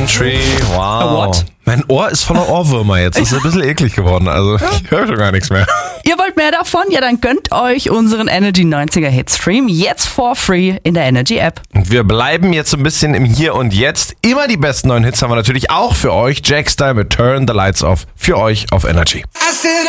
Country, wow. What? Mein Ohr ist voller Ohrwürmer jetzt. Das ist ein bisschen eklig geworden. Also ich höre schon gar nichts mehr. Ihr wollt mehr davon? Ja, dann gönnt euch unseren Energy 90er Hitstream jetzt for free in der Energy App. Und wir bleiben jetzt so ein bisschen im Hier und Jetzt. Immer die besten neuen Hits haben wir natürlich auch für euch. Jack Style mit Turn the Lights Off für euch auf Energy.